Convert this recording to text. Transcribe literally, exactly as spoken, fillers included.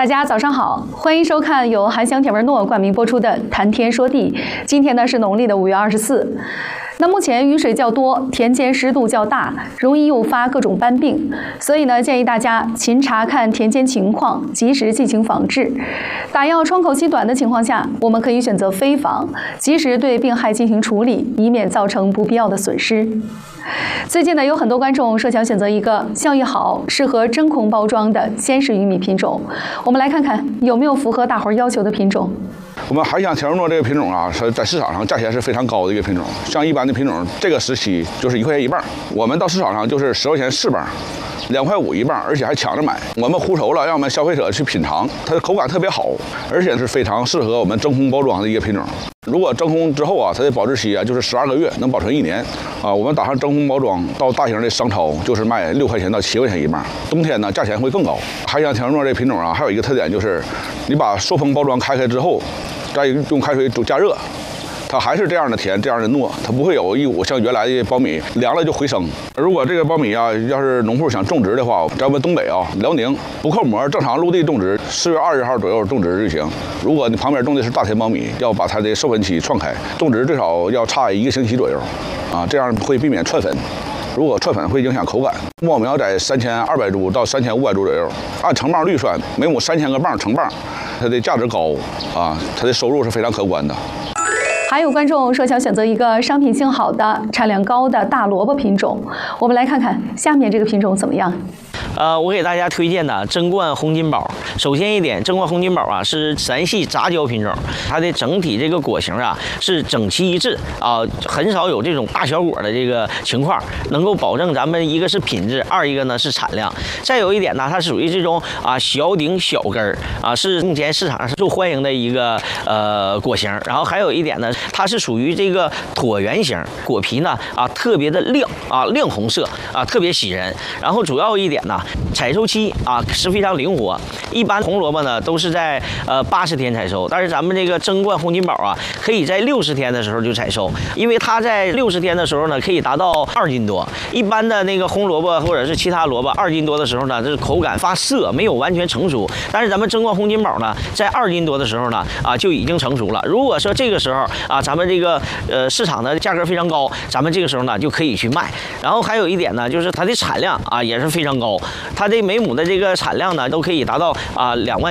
大家早上好，欢迎收看由韩翔铁文诺冠名播出的《谈天说地》。今天呢是农历的五月二十四。那目前雨水较多，田间湿度较大，容易诱发各种斑病，所以呢建议大家勤查看田间情况，及时进行防治。打药窗口期短的情况下，我们可以选择飞防，及时对病害进行处理，以免造成不必要的损失。最近呢，有很多观众说想选择一个效益好、适合真空包装的鲜食玉米品种。我们来看看有没有符合大伙儿要求的品种。 我们韩翔铁文诺这个品种啊，是在市场上价钱是非常高的一个品种。像一般的品种，这个时期就是一块钱一磅，我们到市场上就是十块钱四磅。两块五一磅，而且还抢着买。我们烀熟了，让我们消费者去品尝，它的口感特别好，而且是非常适合我们真空包装的一个品种。如果真空之后啊，它的保质期啊就是十二个月，能保存一年啊。我们打上真空包装，到大型的商超就是卖六块钱到七块钱一磅。冬天呢，价钱会更高。韩翔铁文诺这品种啊，还有一个特点就是，你把塑封包装开开之后，再用开水煮加热。它还是这样的甜，这样的糯，它不会有一股像原来的苞米凉了就回生。如果这个苞米啊，要是农户想种植的话，在我们东北啊，辽宁不扣膜，正常陆地种植，四月二十号左右种植就行。如果你旁边种的是大田苞米，要把它的授粉期撞开，种植最少要差一个星期左右，啊，这样会避免串粉。如果串粉会影响口感。秣苗在三千二百株到三千五百株左右，按成磅率算，每亩三千个磅成磅，它的价值高啊，它的收入是非常可观的。 还有观众说想选择一个商品性好的、产量高的大萝卜品种，我们来看看下面这个品种怎么样。 呃，我给大家推荐的珍冠红金宝。首先一点，珍冠红金宝啊是山系杂交品种，它的整体这个果形啊是整齐一致啊，很少有这种大小果的这个情况，能够保证咱们一个是品质，二一个呢是产量。再有一点呢，它属于这种啊小顶小根儿啊，是目前市场上受欢迎的一个呃果形。然后还有一点呢，它是属于这个椭圆形，果皮呢啊特别的亮啊亮红色啊，特别喜人。然后主要一点呢，采收期啊是非常灵活，一般红萝卜呢都是在呃八十天采收，但是咱们这个珍冠红金宝啊，可以在六十天的时候就采收，因为它在六十天的时候呢，可以达到二斤多。一般的那个红萝卜或者是其他萝卜二斤多的时候呢，这是口感发涩，没有完全成熟。但是咱们珍冠红金宝呢，在二斤多的时候呢，啊就已经成熟了。如果说这个时候啊，咱们这个呃市场的价格非常高，咱们这个时候呢就可以去卖。然后还有一点呢，就是它的产量啊也是非常高。它的每亩的这个产量呢，都可以达到啊两万。